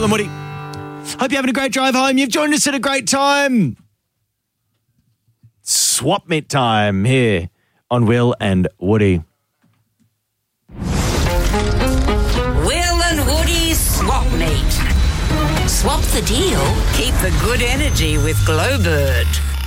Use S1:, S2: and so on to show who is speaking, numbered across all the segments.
S1: and Woody. Hope you're having a great drive home. You've joined us at a great time. Swap meet time here on Will and Woody.
S2: Will and Woody's Swap Meet. Swap the deal, keep the good energy with Glowbird.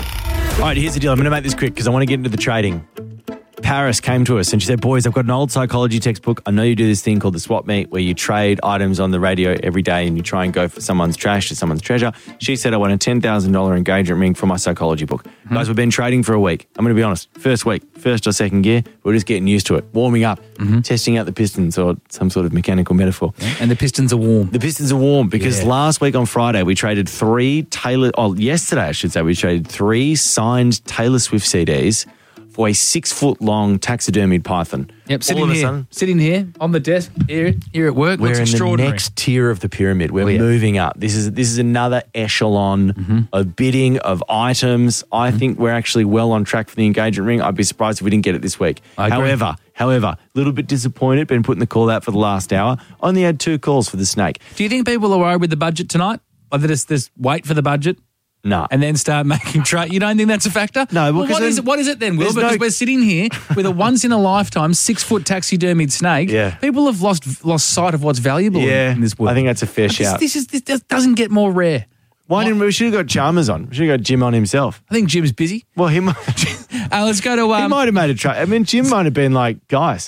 S1: All right, here's the deal. I'm going to make this quick because I want to get into the trading. Paris came to us and she said, boys, I've got an old psychology textbook. I know you do this thing called the swap meet where you trade items on the radio every day and you try and go for someone's trash to someone's treasure. She said, I want a $10,000 engagement ring for my psychology book. Mm-hmm. Guys, we've been trading for a week. I'm going to be honest. First week, first or second gear, we're just getting used to it. Warming up, testing out the pistons or some sort of mechanical metaphor.
S3: Yeah. And the pistons are warm.
S1: The pistons are warm because last week on Friday we traded yesterday I should say, we traded 3 signed Taylor Swift CDs for a 6-foot-long taxidermied python.
S3: Yep, sitting here on the desk here at work.
S1: We're
S3: looks
S1: in
S3: extraordinary.
S1: the next tier of the pyramid. We're moving up. This is another echelon of bidding, of items. I think we're actually well on track for the engagement ring. I'd be surprised if we didn't get it this week. However, a little bit disappointed, been putting the call out for the last hour. Only had 2 calls for the snake.
S3: Do you think people are worried with the budget tonight? Or they just wait for the budget?
S1: No.
S3: And then start making trade. You don't think that's a factor?
S1: No.
S3: Well, what is it then, Will? Because we're sitting here with a once-in-a-lifetime 6-foot taxidermied snake.
S1: Yeah.
S3: People have lost sight of what's valuable in this world.
S1: I think that's a fair shout.
S3: This doesn't get more rare.
S1: We should have got Chalmers on. We should have got Jim on himself.
S3: I think Jim's busy.
S1: Well, he
S3: let's go to...
S1: he might have made a trade. I mean, Jim might have been like, guys,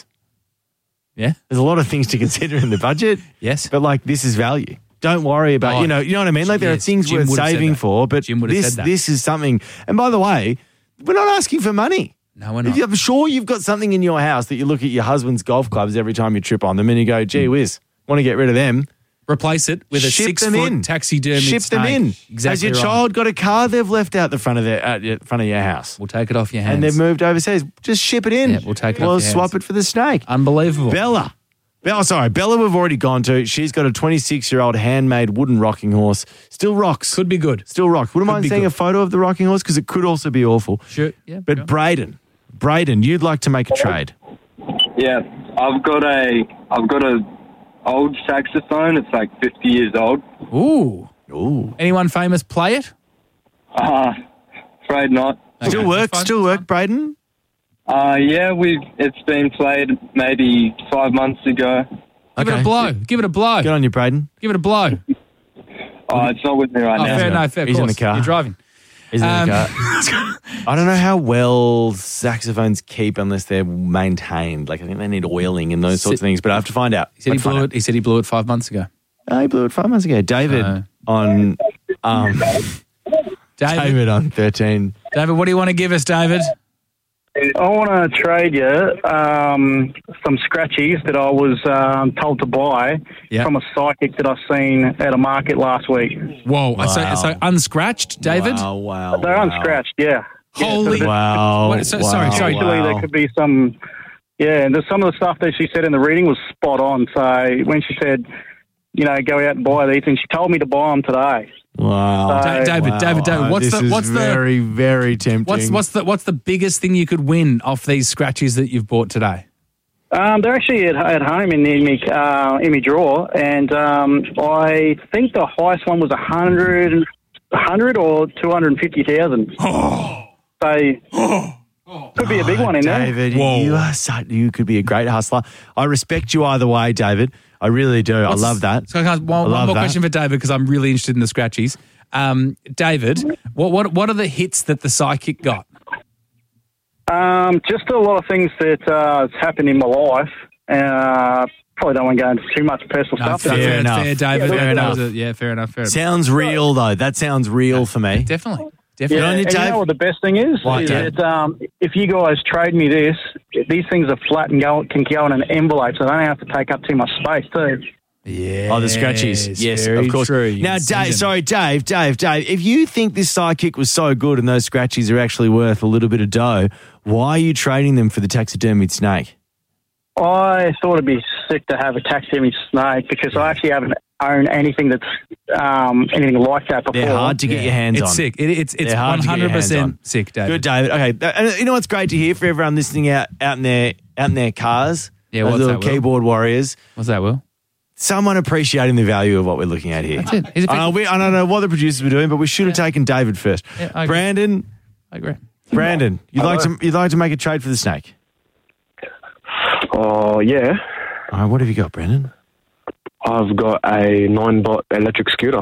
S1: there's a lot of things to consider in the budget.
S3: Yes.
S1: But, this is value. Don't worry about, you know what I mean? There are things
S3: Jim
S1: worth saving for, but this is something. And by the way, we're not asking for money.
S3: No, we're not.
S1: I'm sure you've got something in your house that you look at your husband's golf clubs every time you trip on them and you go, gee whiz, want to get rid of them.
S3: Replace it with a 6-foot taxidermied
S1: snake. Ship them in.
S3: Exactly.
S1: Has your child got a car they've left out the front of your house?
S3: We'll take it off your hands.
S1: And they've moved overseas. Just ship it in.
S3: Yeah, we'll take it off your hands.
S1: Swap it for the snake.
S3: Unbelievable.
S1: Bella, we've already gone to. She's got a 26-year-old handmade wooden rocking horse. Still rocks.
S3: Could be good.
S1: Still rocks. Wouldn't mind seeing a photo of the rocking horse because it could also be awful.
S3: Sure. Yeah.
S1: But sure. Braden, you'd like to make a trade.
S4: Yeah, I've got a old saxophone. It's 50 years old.
S3: Ooh. Anyone famous play it?
S4: Afraid not.
S1: Okay. Still work, Braden?
S4: It's been played maybe 5 months ago.
S3: Give it a blow. Give it a blow.
S1: Good on you, Braden.
S3: Give it a blow.
S4: It's not with me right now.
S3: Fair enough.
S1: He's in the car.
S3: You're driving.
S1: He's in the car. I don't know how well saxophones keep unless they're maintained. I think they need oiling and those sorts of things, but I have to find out.
S3: He said he blew it 5 months ago.
S1: Oh, he blew it 5 months ago. David on 13.
S3: David, what do you want to give us, David?
S5: I want to trade you some scratchies that I was told to buy from a psychic that I seen at a market last week.
S3: Whoa. Wow. So unscratched, David?
S1: Wow.
S5: They're unscratched, yeah.
S3: Holy...
S1: Wow.
S3: Sorry.
S5: Usually there could be some... Yeah, and some of the stuff that she said in the reading was spot on. So when she said, go out and buy these, and she told me to buy them today.
S1: Wow.
S3: David, what's
S1: very, very tempting.
S3: What's the biggest thing you could win off these scratchies that you've bought today?
S5: They're actually at home in my drawer, and I think the highest one was 100 or 250,000. Could be a big one in there.
S1: David, you could be a great hustler. I respect you either way, David. I really do. I love that.
S3: So one more question for David because I'm really interested in the scratchies. David, what are the hits that the psychic got?
S5: Just a lot of things that has happened in my life. Probably don't want to go into too much personal stuff.
S1: Fair enough.
S3: Fair, David.
S1: Fair enough.
S3: Fair enough.
S1: Sounds real, though. That sounds real for me.
S3: Definitely.
S5: Yeah, and you know what the best thing is? That, if you guys trade me this, these things are flat and can go in an envelope, so I don't have to take up too much space too.
S3: Yeah.
S1: Oh, the scratchies. Yes, of course.
S3: True.
S1: Now, Dave, if you think this sidekick was so good and those scratchies are actually worth a little bit of dough, why are you trading them for the taxidermied snake?
S5: I thought it'd be sick to have a taxidermied snake because I actually haven't owned anything that's anything like that before.
S1: They're hard to get your hands on.
S3: It's sick. It's 100% sick, David.
S1: Good, David. Okay, and you know what's great to hear for everyone listening out in their cars?
S3: Yeah, what's
S1: little
S3: that, Will?
S1: keyboard warriors.
S3: What's that, Will?
S1: someone appreciating the value of what we're looking at here.
S3: That's it. He's a
S1: I don't know what the producers were doing, but we should have taken David first.
S3: Yeah, I agree.
S1: Brandon,
S3: I agree.
S1: you'd like to make a trade for the snake?
S6: Oh, yeah.
S1: All right, what have you got, Brandon?
S6: I've got a 9-volt electric scooter.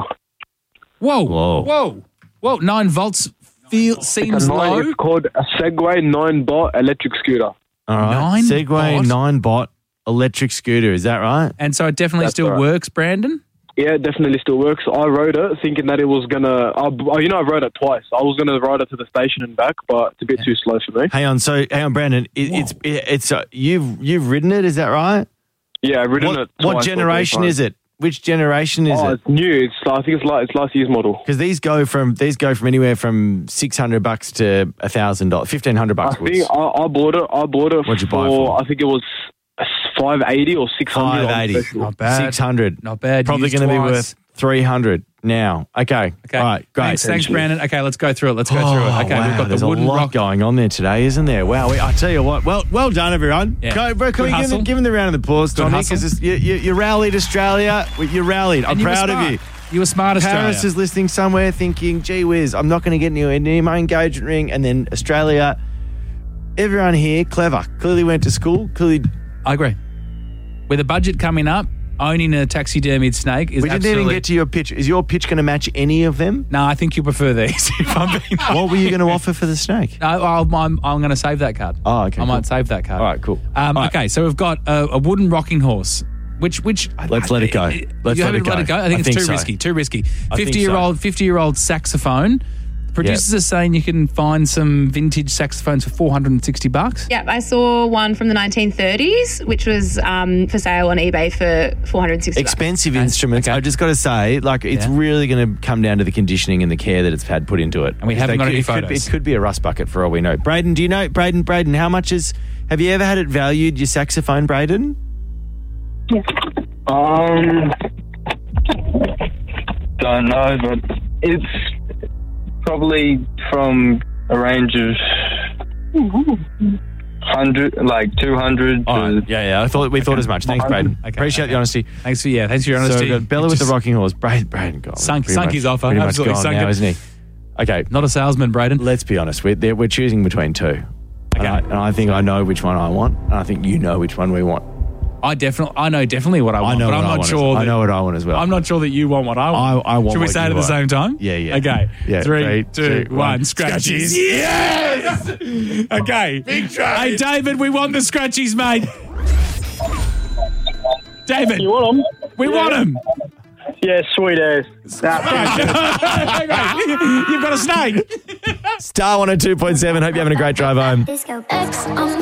S3: Whoa. 9 volts seems low.
S6: It's called a Segway 9-bot electric scooter.
S1: All right.
S3: 9
S1: Segway
S3: bot?
S1: 9-bot electric scooter. Is that right?
S3: And so it definitely
S6: That's
S3: still
S6: right.
S3: works, Brandon?
S6: Yeah, it definitely still works. I rode it thinking that it was going to... I rode it twice. I was going to ride it to the station and back, but it's a bit too slow for me.
S1: Hang on, Brandon. It's you've ridden it, is that right?
S6: Yeah, I've ridden it twice.
S1: What generation is it? Which generation is it?
S6: It's new. I think it's last year's model.
S1: Because these go from anywhere from $600 to $1,000, $1,500.
S6: I think I bought it.
S1: What'd you buy for?
S6: I think it was $580 or $600.
S1: $580.
S3: Not bad.
S1: $600.
S3: Not bad.
S1: Probably
S3: Used
S1: going to be
S3: twice.
S1: worth $300 now. Okay. All right. Great.
S3: Thanks, Brandon. Okay, let's go through it. Okay,
S1: Wow,
S3: we've got
S1: there's
S3: the wooden
S1: a lot
S3: rock.
S1: going on there today, isn't there? Wow, I tell you what. Well done, everyone.
S3: Yeah.
S1: Can we
S3: Good hustle.
S1: give him the round of applause,
S3: Good
S1: Tommy?
S3: hustle.
S1: Because you rallied Australia. You rallied. I'm
S3: And you were
S1: proud of
S3: smart.
S1: you.
S3: You were smart, Australia.
S1: Paris is listening somewhere thinking, gee whiz, I'm not going to get near my engagement ring. And then Australia, everyone here, clever. Clearly went to school. Clearly,
S3: I agree. With a budget coming up, owning a taxidermied snake is
S1: we didn't
S3: absolutely...
S1: even get to your pitch. Is your pitch going to match any of them?
S3: No, I think you prefer these, if I'm being honest.
S1: What were you going to offer for the snake?
S3: No, I'm going to save that card.
S1: Oh, okay,
S3: I might
S1: cool.
S3: save that card.
S1: All right, cool. All right.
S3: Okay, so we've got a wooden rocking horse. Let's
S1: let it go. Let's let it go.
S3: I think it's too
S1: so.
S3: risky. Too risky.
S1: I think
S3: 50-year-old saxophone. Producers are saying you can find some vintage saxophones for $460.
S7: Yep, I saw one from the 1930s, which was for sale on eBay for $460.
S1: Expensive instruments.
S3: Okay.
S1: I just got to say, it's really going to come down to the conditioning and the care that it's had put into it.
S3: And we haven't got any photos.
S1: It could be a rust bucket for all we know. Braden, do you know, Braden, how much have you ever had it valued, your saxophone, Braden?
S4: Don't know, but it's probably from a range of 200
S1: Oh,
S4: to...
S1: yeah. We thought as much. Thanks, Braden. Appreciate the honesty.
S3: Thanks for your honesty.
S1: So we've got Bella with the rocking horse. Braden gone.
S3: Sunk his offer.
S1: Pretty much
S3: Absolutely
S1: gone
S3: sunk
S1: now,
S3: it.
S1: isn't he? Okay,
S3: Not a salesman, Braden.
S1: let's be honest. We're choosing between two.
S3: Okay.
S1: And I think I know which one I want, and I think you know which one we want.
S3: I know definitely what I want, but I'm not sure.
S1: I know what I want as well.
S3: I'm not sure that you want what I want.
S1: I want
S3: Should we
S1: what
S3: say
S1: you
S3: it at the
S1: want.
S3: same time?
S1: Yeah.
S3: Okay.
S1: Yeah.
S3: 3, 2, 1.
S1: 1.
S3: Scratchies.
S1: Scratchies.
S3: Yes! Okay. Big trade. Hey, David, we want the scratchies, mate. David.
S5: You want them?
S3: We want them.
S5: Yeah, sweet as.
S3: You've got a snake.
S1: Star 102.7. Hope you're having a great drive home.
S8: Disco X on